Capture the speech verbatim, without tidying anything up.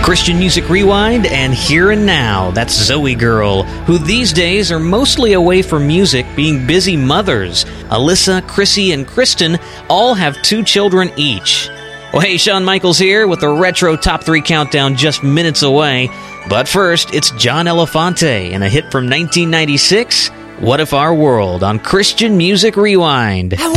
Christian Music Rewind and Here and Now. That's Zoe Girl, who these days are mostly away from music, being busy mothers. Alyssa, Chrissy, and Kristen all have two children each. Well, hey, Shawn Michaels here with the Retro Top three Countdown just minutes away. But first, it's John Elefante and a hit from nineteen ninety-six, What If Our World, on Christian Music Rewind.